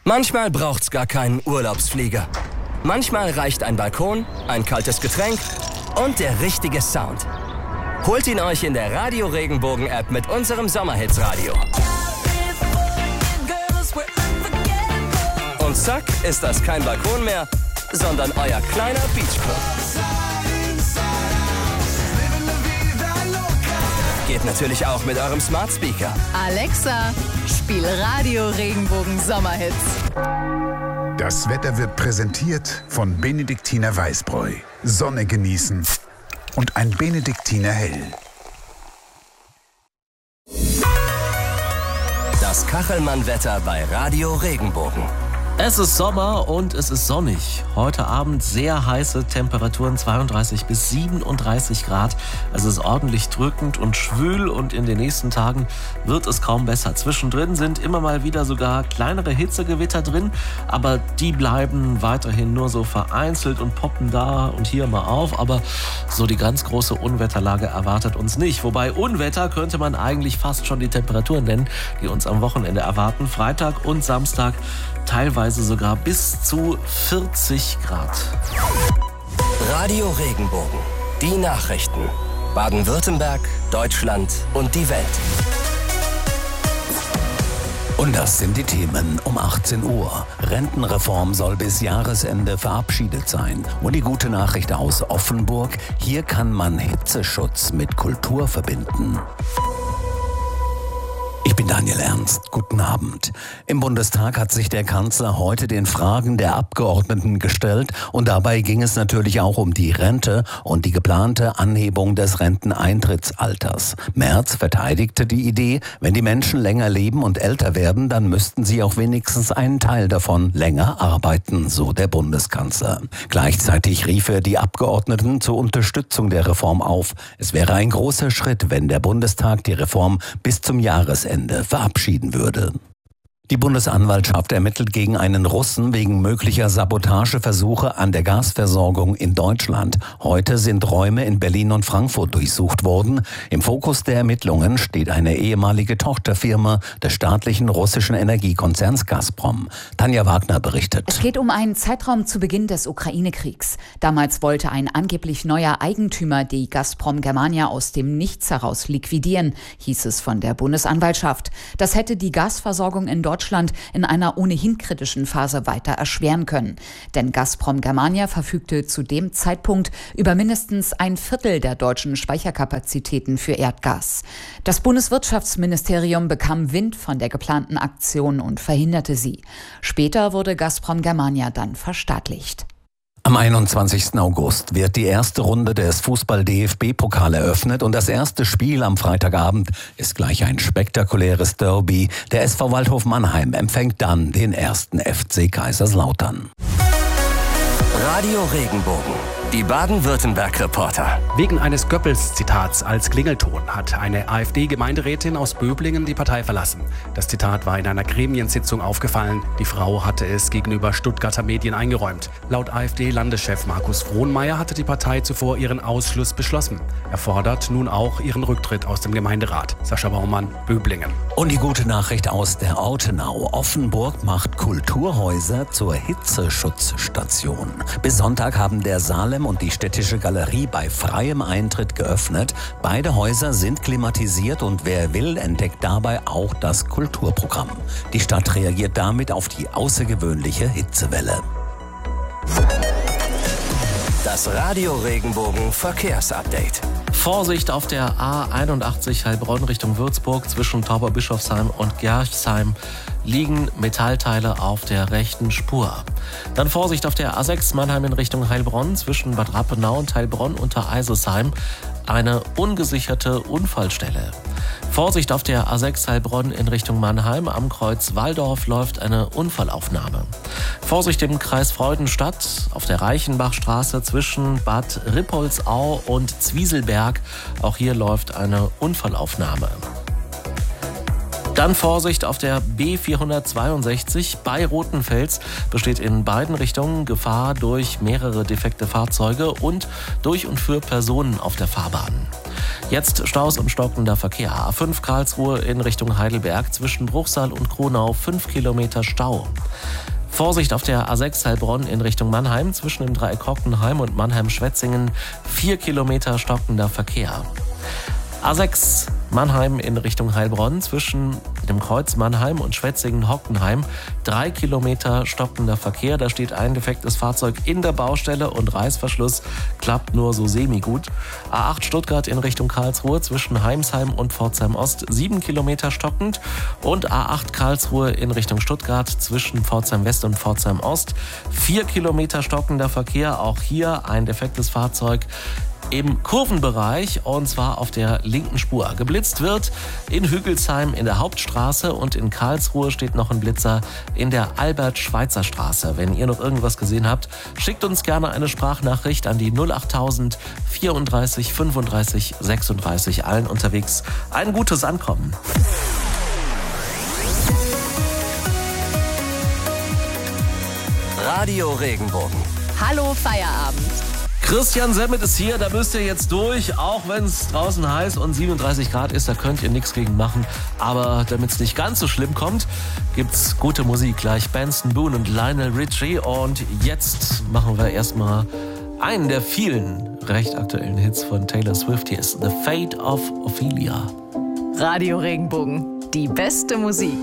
Manchmal braucht's gar keinen Urlaubsflieger. Manchmal reicht ein Balkon, ein kaltes Getränk und der richtige Sound. Holt ihn euch in der Radio Regenbogen App mit unserem Sommerhitsradio. Und zack, ist das kein Balkon mehr, sondern euer kleiner Beachclub. Geht natürlich auch mit eurem Smart Speaker. Alexa, spiel Radio Regenbogen Sommerhits. Das Wetter wird präsentiert von Benediktiner Weißbräu. Sonne genießen und ein Benediktiner Hell. Das Kachelmann-Wetter bei Radio Regenbogen. Es ist Sommer und es ist sonnig. Heute Abend sehr heiße Temperaturen, 32 bis 37 Grad. Es ist ordentlich drückend und schwül und in den nächsten Tagen wird es kaum besser. Zwischendrin sind immer mal wieder sogar kleinere Hitzegewitter drin, aber die bleiben weiterhin nur so vereinzelt und poppen da und hier mal auf. Aber so die ganz große Unwetterlage erwartet uns nicht. Wobei Unwetter könnte man eigentlich fast schon die Temperaturen nennen, die uns am Wochenende erwarten. Freitag und Samstag teilweise sogar bis zu 40 Grad. Radio Regenbogen. Die Nachrichten. Baden-Württemberg, Deutschland und die Welt. Und das sind die Themen um 18 Uhr. Rentenreform soll bis Jahresende verabschiedet sein. Und die gute Nachricht aus Offenburg: Hier kann man Hitzeschutz mit Kultur verbinden. Ich bin Daniel Ernst. Guten Abend. Im Bundestag hat sich der Kanzler heute den Fragen der Abgeordneten gestellt und dabei ging es natürlich auch um die Rente und die geplante Anhebung des Renteneintrittsalters. Merz verteidigte die Idee, wenn die Menschen länger leben und älter werden, dann müssten sie auch wenigstens einen Teil davon länger arbeiten, so der Bundeskanzler. Gleichzeitig rief er die Abgeordneten zur Unterstützung der Reform auf. Es wäre ein großer Schritt, wenn der Bundestag die Reform bis zum Jahresende verabschieden würde. Die Bundesanwaltschaft ermittelt gegen einen Russen wegen möglicher Sabotageversuche an der Gasversorgung in Deutschland. Heute sind Räume in Berlin und Frankfurt durchsucht worden. Im Fokus der Ermittlungen steht eine ehemalige Tochterfirma des staatlichen russischen Energiekonzerns Gazprom. Tanja Wagner berichtet. Es geht um einen Zeitraum zu Beginn des Ukraine-Kriegs. Damals wollte ein angeblich neuer Eigentümer die Gazprom Germania aus dem Nichts heraus liquidieren, hieß es von der Bundesanwaltschaft. Das hätte die Gasversorgung in Deutschland in einer ohnehin kritischen Phase weiter erschweren können. Denn Gazprom Germania verfügte zu dem Zeitpunkt über mindestens ein Viertel der deutschen Speicherkapazitäten für Erdgas. Das Bundeswirtschaftsministerium bekam Wind von der geplanten Aktion und verhinderte sie. Später wurde Gazprom Germania dann verstaatlicht. Am 21. August wird die erste Runde des Fußball-DFB-Pokal eröffnet und das erste Spiel am Freitagabend ist gleich ein spektakuläres Derby. Der SV Waldhof Mannheim empfängt dann den ersten FC Kaiserslautern. Radio Regenbogen. Die Baden-Württemberg-Reporter. Wegen eines Goebbels-Zitats als Klingelton hat eine AfD-Gemeinderätin aus Böblingen die Partei verlassen. Das Zitat war in einer Gremiensitzung aufgefallen. Die Frau hatte es gegenüber Stuttgarter Medien eingeräumt. Laut AfD-Landeschef Markus Frohnmeier hatte die Partei zuvor ihren Ausschluss beschlossen. Er fordert nun auch ihren Rücktritt aus dem Gemeinderat. Sascha Baumann, Böblingen. Und die gute Nachricht aus der Ortenau. Offenburg macht Kulturhäuser zur Hitzeschutzstation. Bis Sonntag haben der Salem und die Städtische Galerie bei freiem Eintritt geöffnet. Beide Häuser sind klimatisiert und wer will, entdeckt dabei auch das Kulturprogramm. Die Stadt reagiert damit auf die außergewöhnliche Hitzewelle. Das Radio Regenbogen Verkehrsupdate. Vorsicht auf der A81 Heilbronn Richtung Würzburg. Zwischen Tauberbischofsheim und Gerchsheim liegen Metallteile auf der rechten Spur. Dann Vorsicht auf der A6 Mannheim in Richtung Heilbronn. Zwischen Bad Rappenau und Heilbronn unter Eisesheim eine ungesicherte Unfallstelle. Vorsicht auf der A6 Heilbronn in Richtung Mannheim. Am Kreuz Walldorf läuft eine Unfallaufnahme. Vorsicht im Kreis Freudenstadt auf der Reichenbachstraße zwischen Bad Rippoldsau und Zwieselberg. Auch hier läuft eine Unfallaufnahme. Dann Vorsicht auf der B462 bei Rothenfels. Besteht in beiden Richtungen Gefahr durch mehrere defekte Fahrzeuge und durch und für Personen auf der Fahrbahn. Jetzt Staus und stockender Verkehr. A5 Karlsruhe in Richtung Heidelberg zwischen Bruchsal und Kronau 5 Kilometer Stau. Vorsicht auf der A6 Heilbronn in Richtung Mannheim zwischen dem Dreieck Hockenheim und Mannheim-Schwetzingen 4 Kilometer stockender Verkehr. A6 Mannheim in Richtung Heilbronn zwischen dem Kreuz Mannheim und Schwetzingen-Hockenheim 3 Kilometer stockender Verkehr. Da steht ein defektes Fahrzeug in der Baustelle und Reißverschluss klappt nur so semi-gut. A8 Stuttgart in Richtung Karlsruhe zwischen Heimsheim und Pforzheim Ost 7 Kilometer stockend und A8 Karlsruhe in Richtung Stuttgart zwischen Pforzheim West und Pforzheim Ost 4 Kilometer stockender Verkehr. Auch hier ein defektes Fahrzeug im Kurvenbereich und zwar auf der linken Spur. Geblitzt wird in Hügelsheim in der Hauptstraße und in Karlsruhe steht noch ein Blitzer in der Albert-Schweitzer-Straße. Wenn ihr noch irgendwas gesehen habt, schickt uns gerne eine Sprachnachricht an die 08000 34 35 36. Allen unterwegs ein gutes Ankommen. Radio Regenbogen. Hallo Feierabend. Christian Semmet ist hier, da müsst ihr jetzt durch, auch wenn es draußen heiß und 37 Grad ist, da könnt ihr nichts gegen machen. Aber damit es nicht ganz so schlimm kommt, gibt's gute Musik, gleich Benson Boone und Lionel Richie. Und jetzt machen wir erstmal einen der vielen recht aktuellen Hits von Taylor Swift. Hier ist The Fate of Ophelia. Radio Regenbogen, die beste Musik.